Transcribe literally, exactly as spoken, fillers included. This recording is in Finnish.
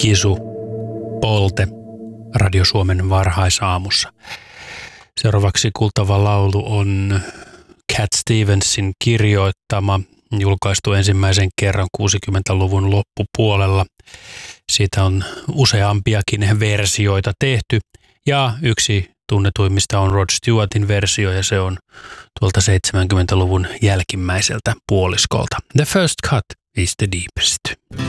Kisu Polte Radio Suomen varhaisaamussa. Seuraavaksi kuultava laulu on Cat Stevensin kirjoittama, julkaistu ensimmäisen kerran kuusikymmentäluvun loppupuolella. Siitä on useampiakin versioita tehty ja yksi tunnetuimmista on Rod Stewartin versio ja se on tuolta seitsemänkymmentäluvun jälkimmäiseltä puoliskolta. The first cut is the deepest.